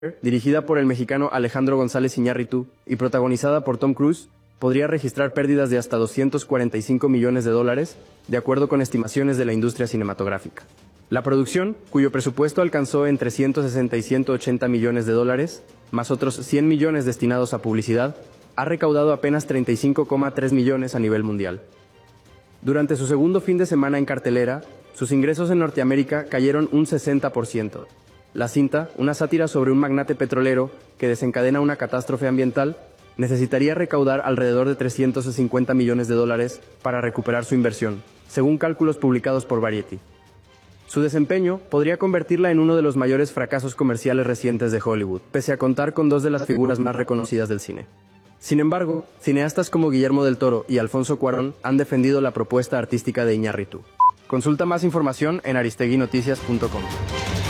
dirigida por el mexicano Alejandro González Iñárritu y protagonizada por Tom Cruise, podría registrar pérdidas de hasta $245 millones, de acuerdo con estimaciones de la industria cinematográfica. La producción, cuyo presupuesto alcanzó entre 160 y 180 millones de dólares, más otros 100 millones destinados a publicidad, ha recaudado apenas 35,3 millones a nivel mundial. Durante su segundo fin de semana en cartelera, sus ingresos en Norteamérica cayeron un 60%. La cinta, una sátira sobre un magnate petrolero que desencadena una catástrofe ambiental, necesitaría recaudar alrededor de 350 millones de dólares para recuperar su inversión, según cálculos publicados por Variety. Su desempeño podría convertirla en uno de los mayores fracasos comerciales recientes de Hollywood, pese a contar con dos de las figuras más reconocidas del cine. Sin embargo, cineastas como Guillermo del Toro y Alfonso Cuarón han defendido la propuesta artística de Iñárritu. Consulta más información en aristeguinoticias.com.